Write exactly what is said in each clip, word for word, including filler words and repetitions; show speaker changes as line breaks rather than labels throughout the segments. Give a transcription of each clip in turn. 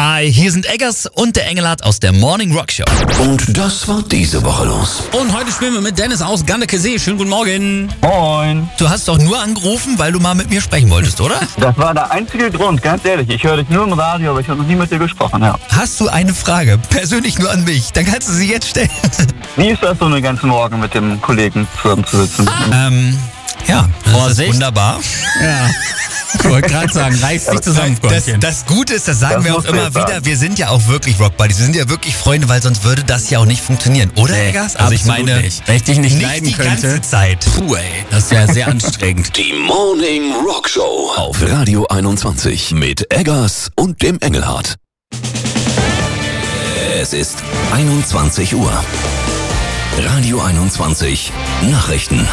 Hi, hier sind Eggers und der Engelhardt aus der Morning Rock Show.
Und das war diese Woche los.
Und heute spielen wir mit Dennis aus Gannekesee. Schönen guten Morgen.
Moin.
Du hast doch nur angerufen, weil du mal mit mir sprechen wolltest, oder?
Das war der einzige Grund, ganz ehrlich. Ich höre dich nur im Radio, aber ich habe noch nie mit dir gesprochen, ja.
Hast du eine Frage, persönlich nur an mich, dann kannst du sie jetzt stellen.
Wie ist das so, einen ganzen Morgen mit dem Kollegen zusammenzusitzen?
Ähm, ja, das
Oh,
ist
echt?
wunderbar.
Ja. Ich wollte gerade sagen, reiß dich zusammen,
Das,
Freundchen.
das Gute ist, das sagen
Das
wir auch
musst du
immer
jetzt
wieder,
sagen.
wir sind ja auch wirklich Rock Buddies, wir sind ja wirklich Freunde, weil sonst würde das ja auch nicht funktionieren, oder
Nee,
Eggers? Also ich
absolut
meine,
nicht. Wenn ich dich nicht
nicht
leiden
die
könnte.
ganze Zeit.
Puh, ey, das ist ja sehr anstrengend.
Die Morning Rock Show auf Radio einundzwanzig mit Eggers und dem Engelhardt. Es ist einundzwanzig Uhr. Radio einundzwanzig Nachrichten.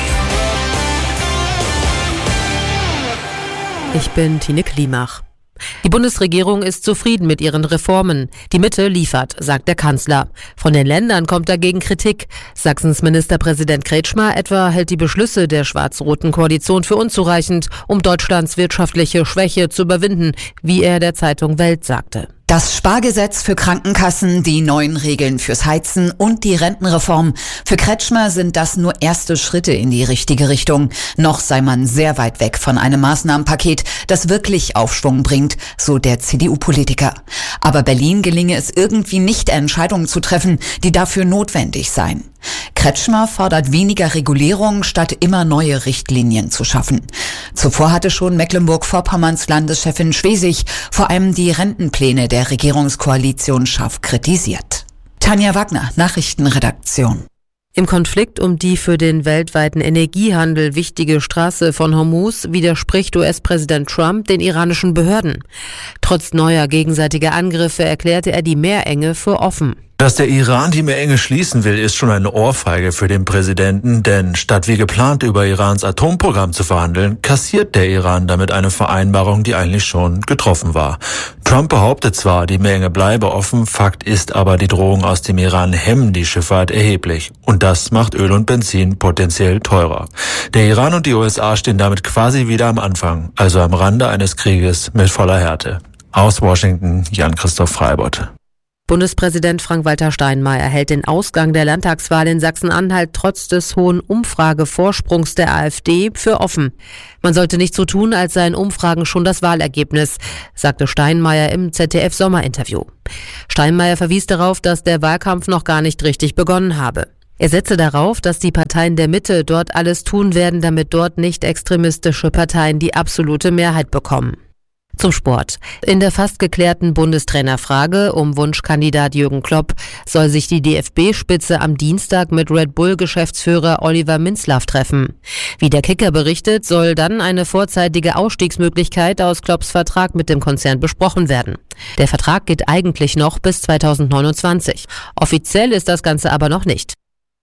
Ich bin Tine Klimach. Die Bundesregierung ist zufrieden mit ihren Reformen. Die Mitte liefert, sagt der Kanzler. Von den Ländern kommt dagegen Kritik. Sachsens Ministerpräsident Kretschmer etwa hält die Beschlüsse der schwarz-roten Koalition für unzureichend, um Deutschlands wirtschaftliche Schwäche zu überwinden, wie er der Zeitung Welt sagte.
Das Spargesetz für Krankenkassen, die neuen Regeln fürs Heizen und die Rentenreform. Für Kretschmer sind das nur erste Schritte in die richtige Richtung. Noch sei man sehr weit weg von einem Maßnahmenpaket, das wirklich Aufschwung bringt, so der C D U-Politiker. Aber Berlin gelinge es irgendwie nicht, Entscheidungen zu treffen, die dafür notwendig seien. Kretschmer fordert weniger Regulierung, statt immer neue Richtlinien zu schaffen. Zuvor hatte schon Mecklenburg-Vorpommerns Landeschefin Schwesig vor allem die Rentenpläne der Regierungskoalition scharf kritisiert. Tanja Wagner, Nachrichtenredaktion.
Im Konflikt um die für den weltweiten Energiehandel wichtige Straße von Hormuz widerspricht U S-Präsident Trump den iranischen Behörden. Trotz neuer gegenseitiger Angriffe erklärte er die Meerenge für offen.
Dass der Iran die Meerenge schließen will, ist schon eine Ohrfeige für den Präsidenten, denn statt wie geplant über Irans Atomprogramm zu verhandeln, kassiert der Iran damit eine Vereinbarung, die eigentlich schon getroffen war. Trump behauptet zwar, die Meerenge bleibe offen, Fakt ist aber, die Drohungen aus dem Iran hemmen die Schifffahrt erheblich. Und das macht Öl und Benzin potenziell teurer. Der Iran und die U S A stehen damit quasi wieder am Anfang, also am Rande eines Krieges mit voller Härte. Aus Washington, Jan-Christoph Freibott.
Bundespräsident Frank-Walter Steinmeier hält den Ausgang der Landtagswahl in Sachsen-Anhalt trotz des hohen Umfragevorsprungs der AfD für offen. Man sollte nicht so tun, als seien Umfragen schon das Wahlergebnis, sagte Steinmeier im Z D F-Sommerinterview. Steinmeier verwies darauf, dass der Wahlkampf noch gar nicht richtig begonnen habe. Er setze darauf, dass die Parteien der Mitte dort alles tun werden, damit dort nicht extremistische Parteien die absolute Mehrheit bekommen. Zum Sport. In der fast geklärten Bundestrainerfrage um Wunschkandidat Jürgen Klopp soll sich die D F B-Spitze am Dienstag mit Red Bull-Geschäftsführer Oliver Minzlaff treffen. Wie der Kicker berichtet, soll dann eine vorzeitige Ausstiegsmöglichkeit aus Klopps Vertrag mit dem Konzern besprochen werden. Der Vertrag geht eigentlich noch bis zweitausendneunundzwanzig. Offiziell ist das Ganze aber noch nicht.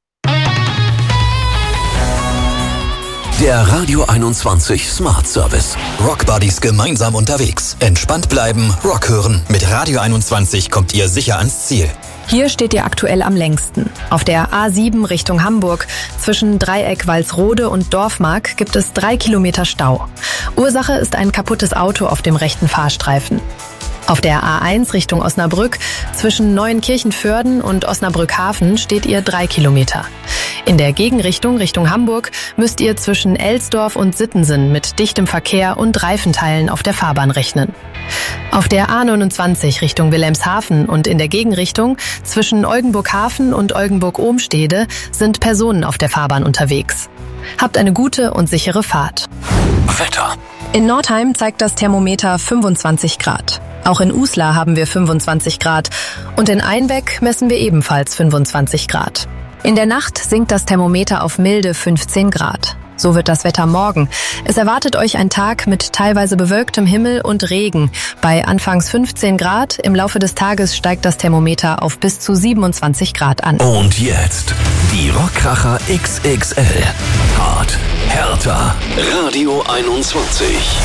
Der Radio einundzwanzig Smart Service.
Rock Buddies gemeinsam unterwegs. Entspannt bleiben, Rock hören. Mit Radio einundzwanzig kommt ihr sicher ans Ziel.
Hier steht ihr aktuell am längsten. Auf der A sieben Richtung Hamburg. Zwischen Dreieck Walsrode und Dorfmark gibt es drei Kilometer Stau. Ursache ist ein kaputtes Auto auf dem rechten Fahrstreifen. Auf der A eins Richtung Osnabrück zwischen Neuenkirchenvörden und Osnabrück-Hafen steht ihr drei Kilometer. In der Gegenrichtung Richtung Hamburg müsst ihr zwischen Elsdorf und Sittensen mit dichtem Verkehr und Reifenteilen auf der Fahrbahn rechnen. Auf der A neunundzwanzig Richtung Wilhelmshaven und in der Gegenrichtung zwischen Oldenburg-Hafen und Oldenburg-Ohmstede sind Personen auf der Fahrbahn unterwegs. Habt eine gute und sichere Fahrt.
Wetter.
In Nordheim zeigt das Thermometer fünfundzwanzig Grad. Auch in Uslar haben wir fünfundzwanzig Grad und in Einbeck messen wir ebenfalls fünfundzwanzig Grad. In der Nacht sinkt das Thermometer auf milde fünfzehn Grad. So wird das Wetter morgen. Es erwartet euch ein Tag mit teilweise bewölktem Himmel und Regen. Bei anfangs fünfzehn Grad, im Laufe des Tages steigt das Thermometer auf bis zu siebenundzwanzig Grad an.
Und jetzt die Rockkracher X X L. Hart, härter. Radio einundzwanzig.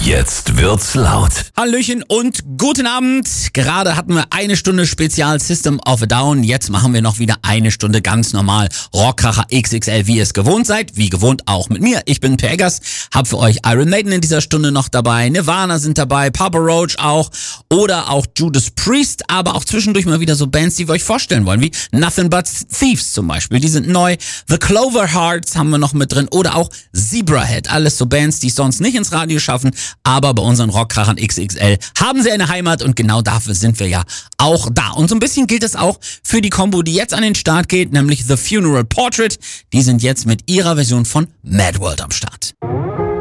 Jetzt wird's laut.
Hallöchen und guten Abend. Gerade hatten wir eine Stunde Spezial System of a Down. Jetzt machen wir noch wieder eine Stunde ganz normal Rockkracher X X L, wie ihr es gewohnt seid. Wie gewohnt auch mit mir. Ich bin Per Eggers. Hab für euch Iron Maiden in dieser Stunde noch dabei. Nirvana sind dabei. Papa Roach auch. Oder auch Judas Priest. Aber auch zwischendurch mal wieder so Bands, die wir euch vorstellen wollen. Wie Nothing But Thieves zum Beispiel. Die sind neu. The Clover Hearts haben wir noch mit drin. Oder auch Zebrahead. Alles so Bands, die es sonst nicht ins Radio schaffen. Aber bei unseren Rockkrachern X X L haben sie eine Heimat und genau dafür sind wir ja auch da. Und so ein bisschen gilt es auch für die Combo, die jetzt an den Start geht, nämlich The Funeral Portrait. Die sind jetzt mit ihrer Version von Mad World am Start.